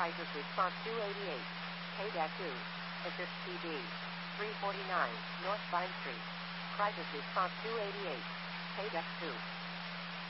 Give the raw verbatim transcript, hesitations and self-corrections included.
Crisis Response two eighty-eight. K two. Assist P D. three forty-nine, North Vine Street. Crisis Response two eighty-eight. K two.